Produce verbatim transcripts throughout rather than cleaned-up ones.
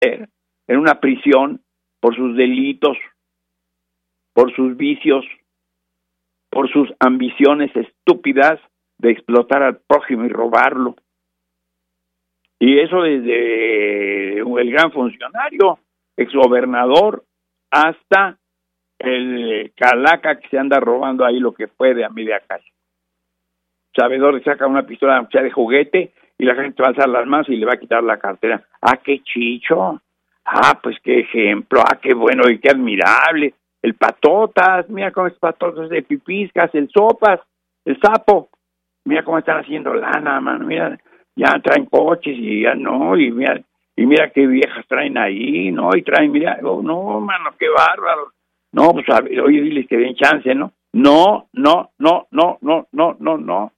en una prisión por sus delitos, por sus vicios, por sus ambiciones estúpidas de explotar al prójimo y robarlo. Y eso desde el gran funcionario, exgobernador, hasta el calaca que se anda robando ahí lo que puede a media calle. Sabedor le saca una pistola de juguete y la gente va a alzar las manos y le va a quitar la cartera. ¡Ah, qué chicho! ¡Ah, pues qué ejemplo! ¡Ah, qué bueno y qué admirable! El Patotas, mira cómo es Patotas de Pipiscas, el Sopas, el Sapo. Mira cómo están haciendo lana, mano. Mira, ya traen coches y ya no, y mira, y mira qué viejas traen ahí, ¿no? Y traen, mira, oh, no, mano, qué bárbaro. No, pues, a ver, oye, diles que den chance, ¿no? No, no, no, no, no, no, no, no.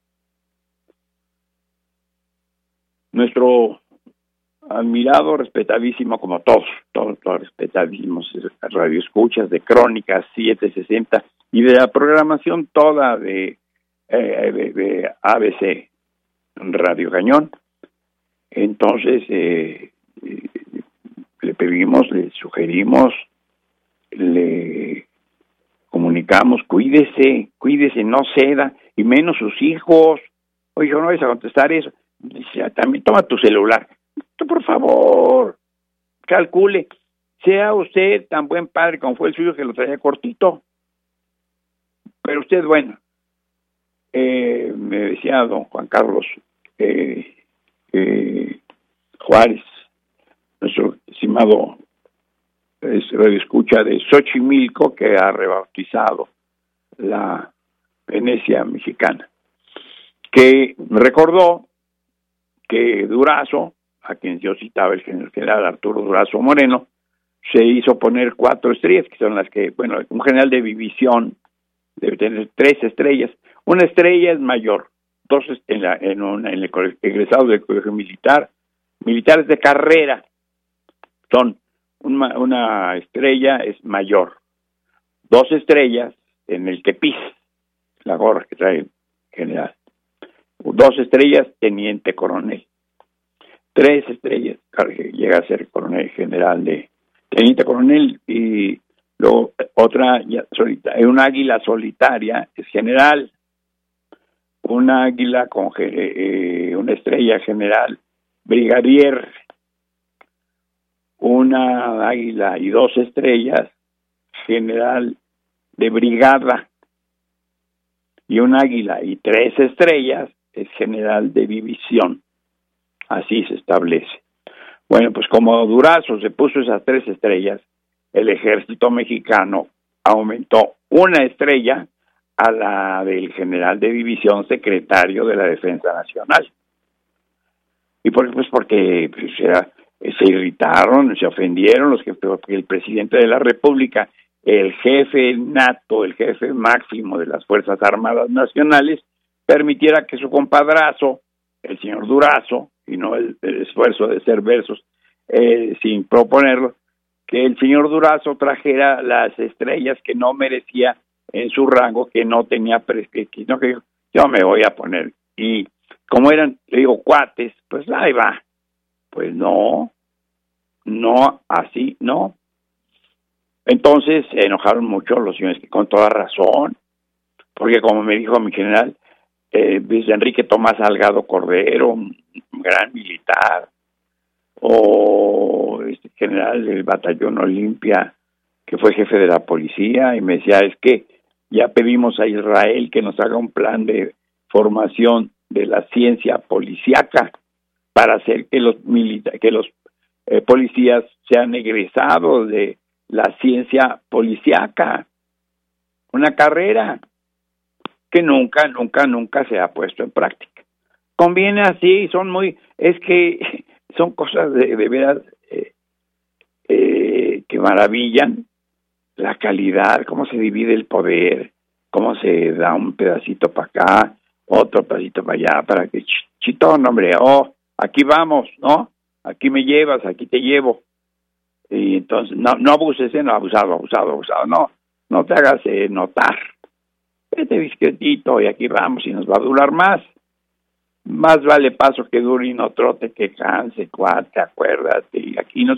Nuestro admirado, respetadísimo, como todos, todos, todos respetadísimos radioescuchas de Crónicas setecientos sesenta y de la programación toda de, eh, de, de A B C Radio Cañón. Entonces, eh, eh, le pedimos, le sugerimos, le comunicamos, cuídese, cuídese, no ceda, y menos sus hijos. Oye, no vais a contestar eso. Dice, también toma tu celular. Por favor, calcule. Sea usted tan buen padre como fue el suyo, que lo traía cortito. Pero usted, bueno, eh, me decía don Juan Carlos eh, eh, Juárez, nuestro estimado radioescucha de Xochimilco, que ha rebautizado la Venecia mexicana, que me recordó que Durazo, a quien yo citaba, el general Arturo Durazo Moreno, se hizo poner cuatro estrellas, que son las que, bueno, un general de división debe tener tres estrellas. Una estrella es mayor, dos en, la, en, una, en el egresado del colegio militar, militares de carrera, son una, una estrella es mayor, dos estrellas en el Tepiz, la gorra que trae el general, dos estrellas teniente coronel, tres estrellas llega a ser coronel general de teniente coronel, y luego otra ya solitaria, un águila solitaria es general, un águila con eh, una estrella general brigadier, una águila y dos estrellas general de brigada, y un águila y tres estrellas es general de división. Así se establece. Bueno, pues como Durazo se puso esas tres estrellas, el ejército mexicano aumentó una estrella a la del general de división, secretario de la Defensa Nacional. ¿Y por qué? Pues porque pues, era, se irritaron, se ofendieron los que porque el presidente de la República, el jefe nato, el jefe máximo de las Fuerzas Armadas Nacionales, permitiera que su compadrazo, el señor Durazo, y no el, el esfuerzo de ser versos eh, sin proponerlo, que el señor Durazo trajera las estrellas que no merecía en su rango, que no tenía prescripción, no, que yo, yo me voy a poner. Y como eran, le digo, cuates, pues ahí va. Pues no, no, así, no. Entonces se enojaron mucho los señores, que con toda razón, porque como me dijo mi general, eh, Luis Enrique Tomás Salgado Cordero, un gran militar, o este general del batallón Olimpia, que fue jefe de la policía, y me decía, es que ya pedimos a Israel que nos haga un plan de formación de la ciencia policíaca para hacer que los milita- que los eh, policías sean egresados de la ciencia policíaca, una carrera que nunca, nunca, nunca se ha puesto en práctica. Conviene así, son muy, es que son cosas de, de veras eh, eh, que maravillan la calidad, cómo se divide el poder, cómo se da un pedacito para acá, otro pedacito para allá, para que ch- chitón, hombre, oh, aquí vamos, ¿no? Aquí me llevas, aquí te llevo. Y entonces, no, no abuses, ¿eh? No, abusado, abusado, abusado, no, no te hagas eh, notar. Vete discretito y aquí vamos y nos va a durar más. más vale paso que dure y no trote que canse, cuate, acuérdate. Y aquí no